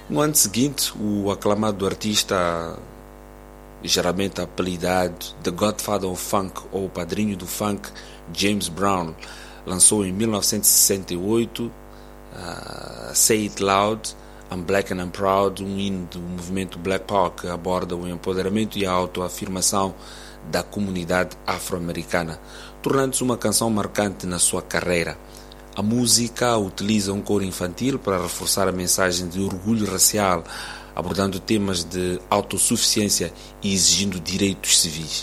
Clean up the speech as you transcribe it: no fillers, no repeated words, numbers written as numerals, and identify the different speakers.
Speaker 1: No ano seguinte, o aclamado artista, geralmente apelidado The Godfather of Funk ou o padrinho do funk, James Brown, lançou em 1968 Say It Loud, I'm Black and I'm Proud, um hino do movimento Black Power que aborda o empoderamento e a autoafirmação da comunidade afro-americana, tornando-se uma canção marcante na sua carreira. A música utiliza um coro infantil para reforçar a mensagem de orgulho racial, abordando temas de autossuficiência e exigindo direitos civis.